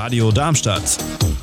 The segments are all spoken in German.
Radio Darmstadt.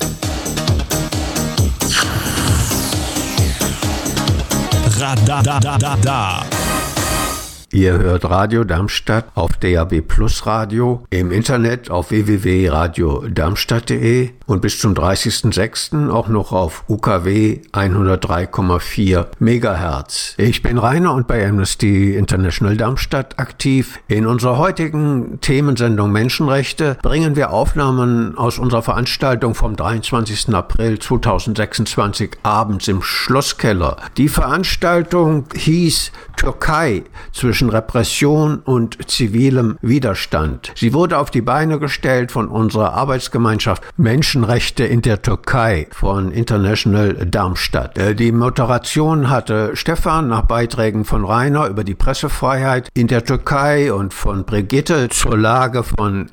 Radadadada. Ihr hört Radio Darmstadt auf DAB+ Radio, im Internet auf www.radiodarmstadt.de und bis zum 30.06. auch noch auf UKW 103,4 MHz. Ich bin Rainer und bei Amnesty International Darmstadt aktiv. In unserer heutigen Themensendung Menschenrechte bringen wir Aufnahmen aus unserer Veranstaltung vom 23. April 2026 abends im Schlosskeller. Die Veranstaltung hieß Türkei zwischen Repression und zivilem Widerstand. Sie wurde auf die Beine gestellt von unserer Arbeitsgemeinschaft Menschenrechte in der Türkei von International Darmstadt. Die Moderation hatte Stefan nach Beiträgen von Rainer über die Pressefreiheit in der Türkei und von Brigitte zur Lage von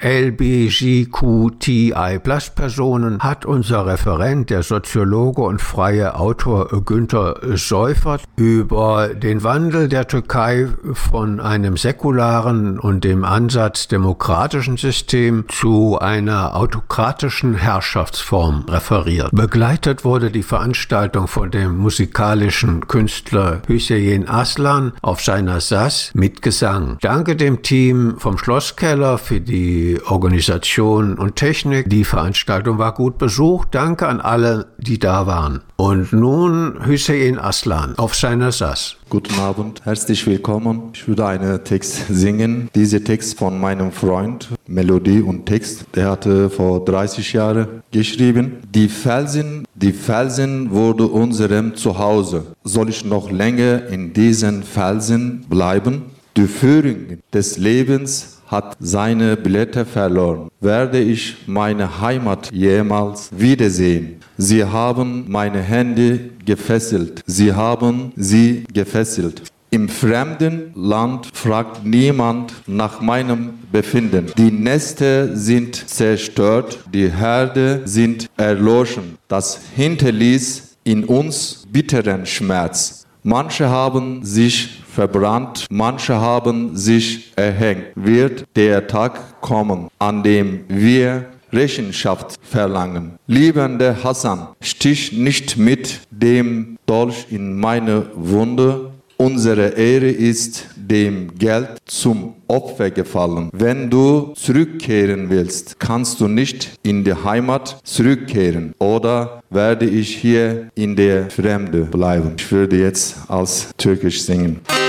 LGBTQI+-Personen hat unser Referent, der Soziologe und freie Autor Günter Seufert, über den Wandel der Türkei von einem säkularen und dem Ansatz demokratischen System zu einer autokratischen Herrschaftsform referiert. Begleitet wurde die Veranstaltung von dem musikalischen Künstler Hüseyin Aslan auf seiner Saz mit Gesang. Danke dem Team vom Schlosskeller für die Organisation und Technik. Die Veranstaltung war gut besucht. Danke an alle, die da waren. Und nun Hüseyin Aslan auf seiner Saz. Guten Abend, herzlich willkommen. Ich würde einen Text singen. Dieser Text von meinem Freund, Melodie und Text, der hatte vor 30 Jahren geschrieben. Die Felsen wurde unserem Zuhause. Soll ich noch länger in diesen Felsen bleiben? Die Führung des Lebens hat seine Blätter verloren. Werde ich meine Heimat jemals wiedersehen? Sie haben meine Hände gefesselt. Sie haben sie gefesselt. Im fremden Land fragt niemand nach meinem Befinden. Die Nester sind zerstört, die Herde sind erloschen. Das hinterließ in uns bitteren Schmerz. Manche haben sich verbrannt, manche haben sich erhängt. Wird der Tag kommen, an dem wir Rechenschaft verlangen. Liebender Hassan, stich nicht mit dem Dolch in meine Wunde. Unsere Ehre ist dem Geld zum Opfer gefallen. Wenn du zurückkehren willst, kannst du nicht in die Heimat zurückkehren. Oder werde ich hier in der Fremde bleiben? Ich würde jetzt als Türkisch singen.